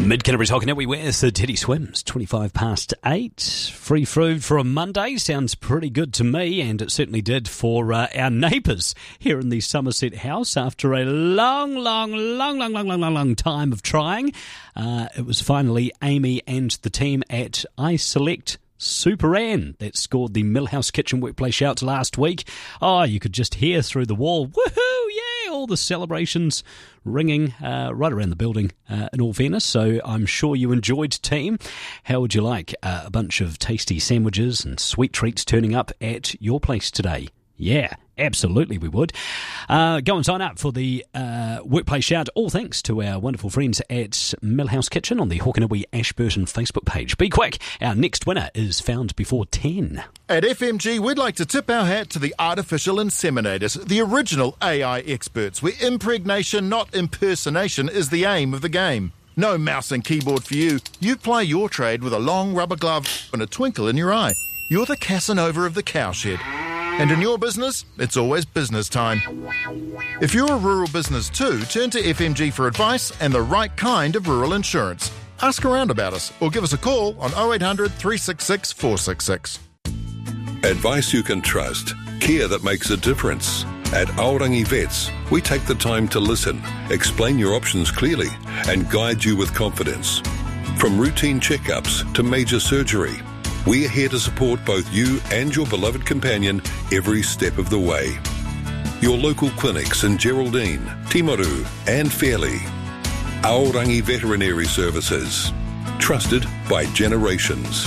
Mid-Canterbury's Hokanui with Teddy Swims, 25 past 8. Free food for a Monday sounds pretty good to me, and it certainly did for our neighbours here in the Somerset house after a long time of trying. It was finally Amy and the team at iSelect Super Ann that scored the Millhouse Kitchen Workplace shout last week. Oh, you could just hear through the wall, woohoo, yeah, all the celebrations ringing right around the building, in all fairness. So I'm sure you enjoyed, team. How would you like a bunch of tasty sandwiches and sweet treats turning up at your place today? Yeah, absolutely we would. Go and sign up for the Workplace Shout, all thanks to our wonderful friends at Millhouse Kitchen on the Hokanui Ashburton Facebook page. Be quick, our next winner is found before 10. At FMG, we'd like to tip our hat to the artificial inseminators, the original AI experts, where impregnation, not impersonation, is the aim of the game. No mouse and keyboard for you. You ply your trade with a long rubber glove and a twinkle in your eye. You're the Casanova of the cowshed. And in your business, it's always business time. If you're a rural business too, turn to FMG for advice and the right kind of rural insurance. Ask around about us or give us a call on 0800 366 466. Advice you can trust. Care that makes a difference. At Aorangi Vets, we take the time to listen, explain your options clearly, and guide you with confidence. From routine checkups to major surgery, we're here to support both you and your beloved companion every step of the way. Your local clinics in Geraldine, Timaru and Fairley. Aorangi Veterinary Services. Trusted by generations.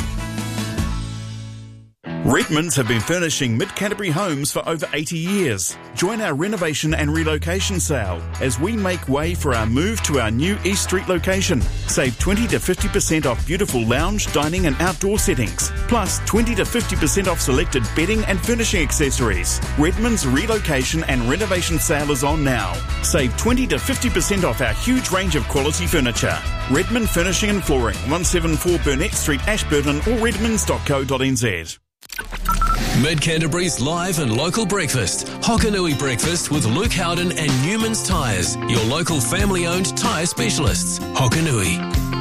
Redmonds have been furnishing Mid-Canterbury homes for over 80 years. Join our renovation and relocation sale as we make way for our move to our new East Street location. Save 20 to 50% off beautiful lounge, dining and outdoor settings. Plus 20 to 50% off selected bedding and furnishing accessories. Redmonds relocation and renovation sale is on now. Save 20 to 50% off our huge range of quality furniture. Redmond Furnishing and Flooring, 174 Burnett Street, Ashburton or redmonds.co.nz. Mid-Canterbury's live and local breakfast. Hokanui Breakfast with Luke Howden and Newman's Tyres, your local family-owned tyre specialists. Hokanui.